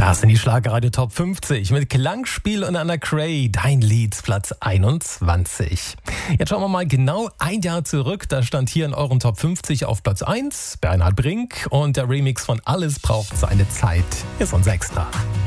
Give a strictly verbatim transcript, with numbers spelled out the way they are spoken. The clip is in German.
Das sind die Schlagerradio Top fünfzig mit Klangspiel und Anna Cray, dein Lied, Platz einundzwanzig. Jetzt schauen wir mal genau ein Jahr zurück. Da stand hier in euren Top fünfzig auf Platz eins Bernhard Brink und der Remix von Alles braucht seine Zeit. Hier ist unser Extra.